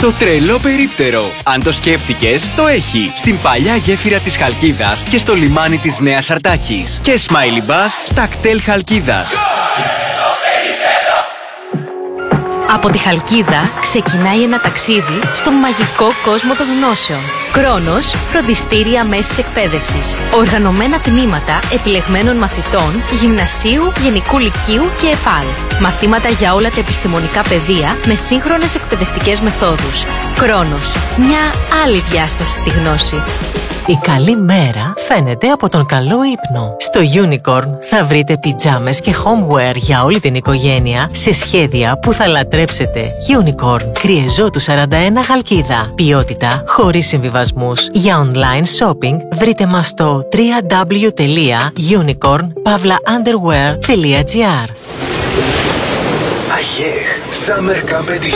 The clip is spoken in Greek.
στο τρελό περίπτερο. Αν το σκέφτηκες, το έχει. Στην παλιά γέφυρα της Χαλκίδας και στο λιμάνι της Νέας Αρτάκης. Και Smiley Bus στα κτέλ Χαλκίδας. Από τη Χαλκίδα ξεκινάει ένα ταξίδι στον μαγικό κόσμο των γνώσεων. Κρόνος, φροντιστήρια μέσης εκπαίδευσης. Οργανωμένα τμήματα επιλεγμένων μαθητών, γυμνασίου, γενικού λυκείου και ΕΠΑΛ. Μαθήματα για όλα τα επιστημονικά πεδία με σύγχρονες εκπαιδευτικές μεθόδους. Κρόνος, μια άλλη διάσταση στη γνώση. Η καλή μέρα φαίνεται από τον καλό ύπνο. Στο Unicorn θα βρείτε πιτζάμες και homeware για όλη την οικογένεια σε σχέδια που θα λατρέψετε. Unicorn, Κριεζότου 41 Χαλκίδα. Ποιότητα χωρίς συμβιβασμούς. Για online shopping βρείτε μας στο www.unicorn-underwear.gr. Αγιέχ, Summer Camp Edition.